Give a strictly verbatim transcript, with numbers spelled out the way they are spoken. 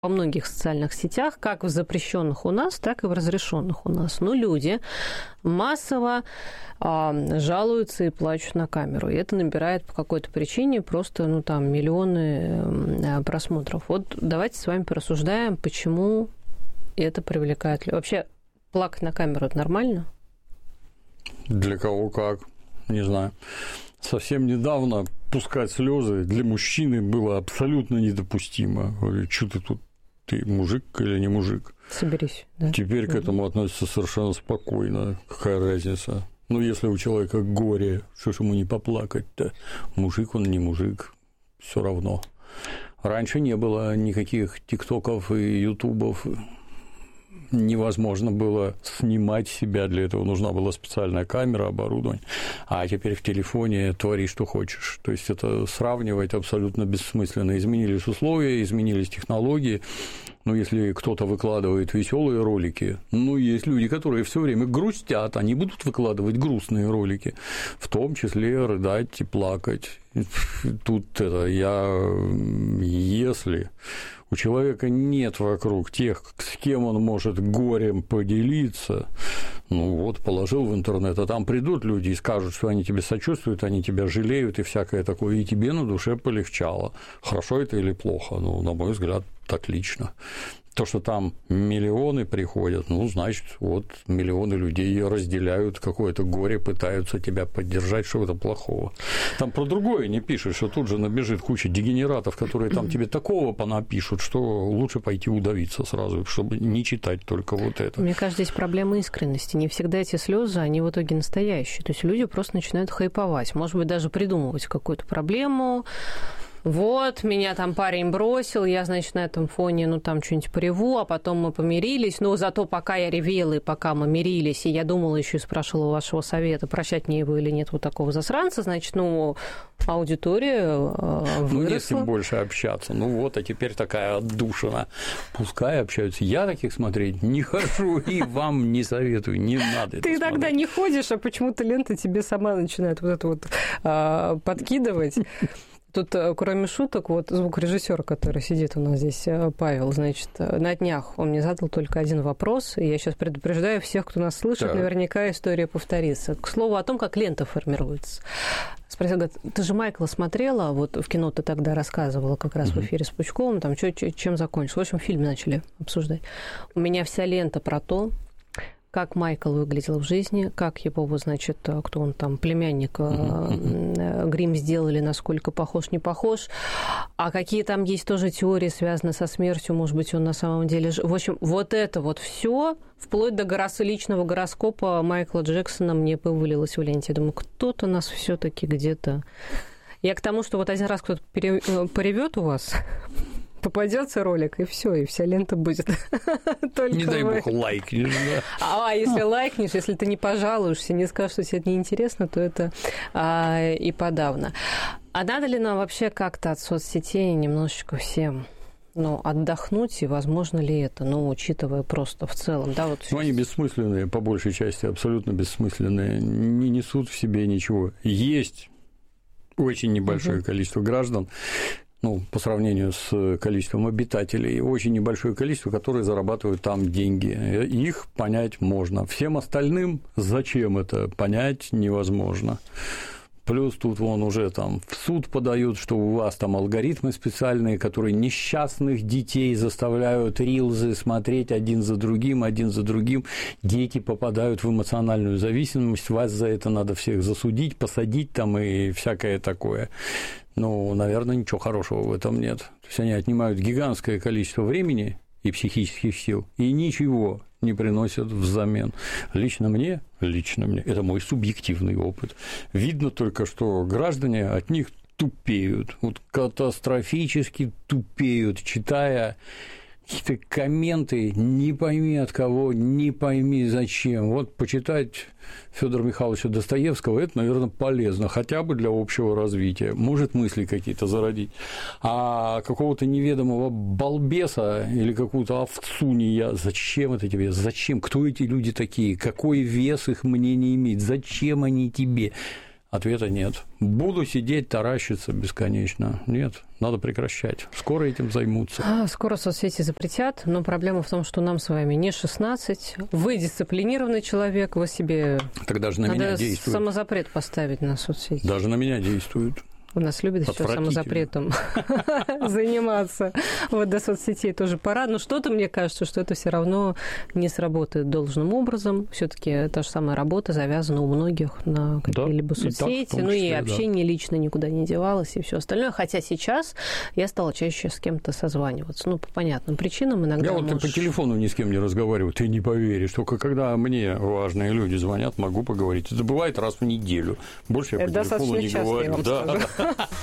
во многих социальных сетях, как в запрещенных у нас, так и в разрешенных у нас. Но люди массово э, жалуются и плачут на камеру. И это набирает по какой-то причине просто ну, там, миллионы э, просмотров. Вот давайте с вами порассуждаем, почему это привлекает людей. Вообще, плакать на камеру – это нормально? Для кого как, не знаю. Совсем недавно пускать слезы для мужчины было абсолютно недопустимо. Что ты тут, ты мужик или не мужик? Соберись. Да? Теперь к этому относятся совершенно спокойно. Какая разница? Ну, если у человека горе, что ж ему не поплакать-то? Мужик он, не мужик, все равно. Раньше не было никаких тиктоков и ютубов. Невозможно было снимать себя, для этого нужна была специальная камера, оборудование, а теперь в телефоне твори, что хочешь. То есть это сравнивать абсолютно бессмысленно. Изменились условия, изменились технологии. Ну, если кто-то выкладывает веселые ролики, ну, есть люди, которые все время грустят, они будут выкладывать грустные ролики, в том числе рыдать и плакать. Тут это я, если у человека нет вокруг тех, с кем он может горем поделиться, ну вот, положил в интернет, а там придут люди и скажут, что они тебе сочувствуют, они тебя жалеют и всякое такое, и тебе на душе полегчало. Хорошо это или плохо? Ну, на мой взгляд, отлично. То, что там миллионы приходят, ну, значит, вот миллионы людей разделяют какое-то горе, пытаются тебя поддержать, что это плохого. Там про другое не пишут, что тут же набежит куча дегенератов, которые там тебе такого понапишут, что лучше пойти удавиться сразу, чтобы не читать только вот это. Мне кажется, здесь проблема искренности. Не всегда эти слезы, они в итоге настоящие. То есть люди просто начинают хайповать, может быть, даже придумывать какую-то проблему. Вот, меня там парень бросил, я, значит, на этом фоне, ну, там что-нибудь пореву, а потом мы помирились, но зато пока я ревела и пока мы мирились, и я думала еще и спрашивала у вашего совета, прощать мне его или нет вот такого засранца, значит, ну, аудитория выросла. Ну, не с кем больше общаться, ну, вот, а теперь такая отдушина, пускай общаются, я таких смотреть не хожу и вам не советую, не надо это Ты смотреть. Тогда не ходишь, а почему-то лента тебе сама начинает вот это вот а, подкидывать. Тут, кроме шуток, вот звукорежиссер, который сидит у нас здесь, Павел, значит, на днях он мне задал только один вопрос, и я сейчас предупреждаю всех, кто нас слышит, так. Наверняка история повторится. К слову о том, как лента формируется. Спросил, говорит, ты же Майкла смотрела, вот в кино ты тогда рассказывала как раз uh-huh. в эфире с Пучковым, там, чё, чем закончилось. В общем, фильм начали обсуждать. У меня вся лента про то, как Майкл выглядел в жизни, как его, значит, кто он там, племянник, uh-huh. грим сделали, насколько похож, не похож, а какие там есть тоже теории, связанные со смертью, может быть, он на самом деле... В общем, вот это вот все вплоть до горос... личного гороскопа Майкла Джексона мне повылилось в ленте. Я думаю, кто-то нас все таки где-то... Я к тому, что вот один раз кто-то пере... поревет у вас... Попадется ролик, и все, и вся лента будет. Только не дай вы. бог лайкнешь, да. А если лайкнешь, если ты не пожалуешься, не скажешь, что тебе это неинтересно, то это а, и подавно. А надо ли нам вообще как-то от соцсетей немножечко всем ну, отдохнуть, и возможно ли это, ну, учитывая просто в целом, да, вот... Ну, они бессмысленные, по большей части, абсолютно бессмысленные, не несут в себе ничего. Есть очень небольшое угу. количество граждан, ну, по сравнению с количеством обитателей, очень небольшое количество, которые зарабатывают там деньги. Их понять можно. Всем остальным зачем это понять невозможно. Плюс тут вон уже там в суд подают, что у вас там алгоритмы специальные, которые несчастных детей заставляют рилзы смотреть один за другим, один за другим. Дети попадают в эмоциональную зависимость, вас за это надо всех засудить, посадить там и всякое такое. Ну, наверное, ничего хорошего в этом нет. То есть они отнимают гигантское количество времени и психических сил, и ничего не приносят взамен. Лично мне, лично мне, это мой субъективный опыт. Видно только, что граждане от них тупеют, вот катастрофически тупеют, читая какие-то комменты, не пойми от кого, не пойми зачем. Вот почитать Фёдора Михайловича Достоевского, это, наверное, полезно, хотя бы для общего развития, может мысли какие-то зародить. А какого-то неведомого балбеса или какую-то овцу не я, зачем это тебе, зачем, кто эти люди такие, какой вес их мнение имеет, зачем они тебе? Ответа нет. Буду сидеть, таращиться бесконечно. Нет, надо прекращать. Скоро этим займутся. А, скоро соцсети запретят, но проблема в том, что нам с вами не шестнадцать. Вы дисциплинированный человек, вы себе... Так даже на надо меня действует. Самозапрет поставить на соцсети. Даже на меня действует. У нас любят еще самозапретом заниматься. Вот до соцсетей тоже пора. Но что-то, мне кажется, что это все равно не сработает должным образом. Все-таки та же самая работа завязана у многих на какие-либо да, соцсети. И ну и общение да. лично никуда не девалось и все остальное. Хотя сейчас я стала чаще с кем-то созваниваться. Ну, по понятным причинам иногда. Я можешь... вот по телефону ни с кем не разговариваю. Ты не поверишь. Только когда мне важные люди звонят, могу поговорить. Это бывает раз в неделю. Больше я это по телефону не говорю. Да.